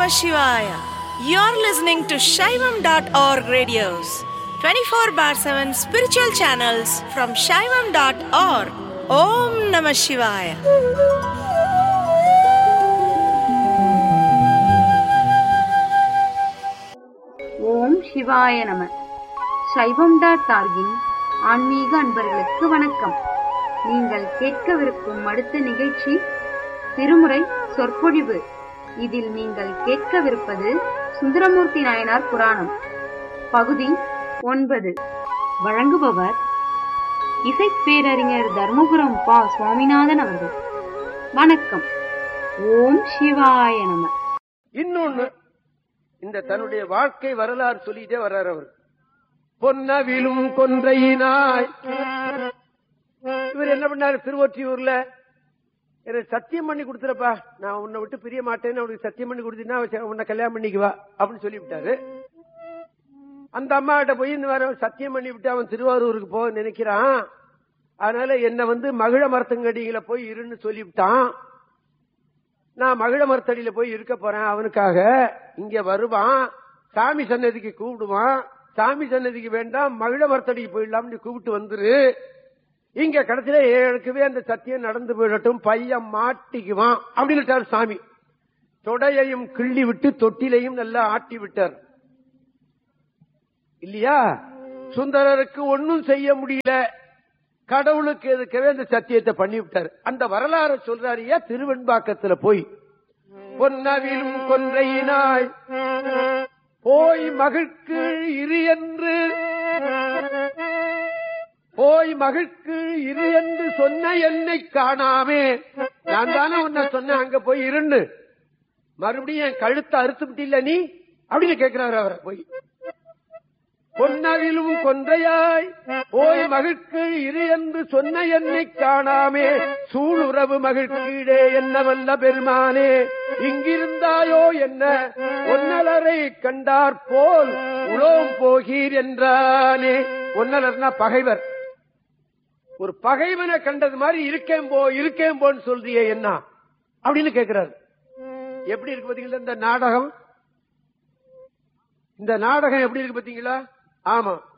Namah Shivaya. You're listening to Shaivam.org radios, 24/7 spiritual channels from Shaivam.org. Om Namah Shivaya. ஓம் சிவாய நம. சைவம்.org-இன் ஆன்மீக அன்பர்களுக்கு வணக்கம். நீங்கள் கேட்கவிருக்கும் அடுத்த நிகழ்ச்சி திருமுறை சொற்பொழிவு. இதில் நீங்கள் கேட்கவிருப்பது சுந்தரமூர்த்தி நாயனார் புராணம் பகுதி 9. வழங்குபவர் இசைப்பேரறிஞர் தர்மபுரம் பா. சுவாமிநாதன் அவர்கள். வணக்கம். ஓம் சிவாய நம. இன்னொன்னு, இந்த தன்னுடைய வாழ்க்கை வரலாறு சொல்லிட்டே வர்றார் அவர். பொன்னவிலும் கொன்றையினாய். இவர் என்ன பண்ணாரு? திருவொற்றியூர்ல எனக்கு சத்தியம் பண்ணி கொடுத்துறப்பா, நான் உன்னை விட்டு பிரிய மாட்டேன்னு அவனுக்கு சத்தியம் பண்ணி கொடுத்தீங்கன்னா உன்னை கல்யாணம் பண்ணிக்குவா அப்படின்னு சொல்லிவிட்டாரு. அந்த அம்மா கிட்ட போய் இந்த மாதிரி சத்தியம் பண்ணி விட்டு அவன் திருவாரூருக்கு போக நினைக்கிறான். அதனால என்ன மகிழ மரத்தங்கடியில போய் இருன்னு சொல்லிவிட்டான். நான் மகிழ மரத்தடியில போய் இருக்க போறேன் அவனுக்காக. இங்க வருவான், சாமி சன்னதிக்கு கூப்பிடுவான். சாமி சன்னதிக்கு வேண்டாம், மகிழ மரத்தடிக்கு போயிடலாம்னு கூப்பிட்டு வந்துரு. இங்க கடைசியில எனக்குவே அந்த சத்தியம் நடந்து போயிடட்டும், பையன் மாட்டிக்குவான் அப்படின்னு சாமி. தொடையையும் கிள்ளி விட்டு தொட்டிலையும் நல்லா ஆட்டி விட்டார் இல்லையா? சுந்தரருக்கு ஒன்னும் செய்ய முடியல, கடவுளுக்கு எதுக்கவே அந்த சத்தியத்தை பண்ணி விட்டார். அந்த வரலாறு சொல்றாரியா திருவெண்பாக்கத்துல போய். பொன்னவிலும் கொன்றையினாய் போய் மகிழ்க்கு இரு என்று, போய் மகிழ்க்கு இரு என்று சொன்ன என்னை காணாமே. நான் தானே உன்னை சொன்ன அங்க போய் இருன்னு, மறுபடியும் என் கழுத்தை அறுத்துவிட்டில்ல நீ அப்படின்னு கேட்கிறாரு அவரை போய். பொன்னவிலும் கொன்றையாய் போய் மகிழ்க்கு இரு என்று சொன்ன என்னை காணாமே, சூளுறவு மகிழ்க்கீடே என்ன வல்ல பெருமானே, இங்கிருந்தாயோ என்ன ஒன்னலரை கண்டார் போல் உலோம் போகீர் என்றானே. ஒன்னலர்னா பகைவர். ஒரு பகைவனை கண்டது மாதிரி இருக்கேன் போன்னு சொல்றியே என்ன அப்படின்னு கேட்கிறாரு. எப்படி இருக்கு பாத்தீங்களா இந்த நாடகம்? இந்த நாடகம் எப்படி இருக்கு பாத்தீங்களா? ஆமா,